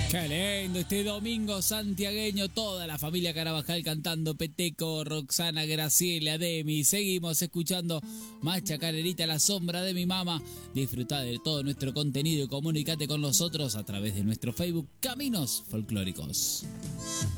Qué lindo este domingo santiagueño, toda la familia Carabajal cantando Peteco, Roxana, Graciela, Demi. Seguimos escuchando más Chacarerita, La sombra de mi mamá. Disfrutá de todo nuestro contenido y comunicate con nosotros a través de nuestro Facebook Caminos Folclóricos.